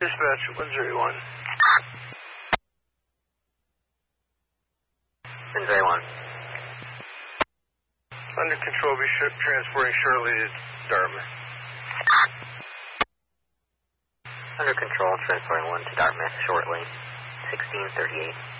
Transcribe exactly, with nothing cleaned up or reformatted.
Dispatch one zero one. one zero one. Under control, be sh transporting shortly to Dartmouth. Under control, transporting one to Dartmouth shortly. sixteen thirty-eight.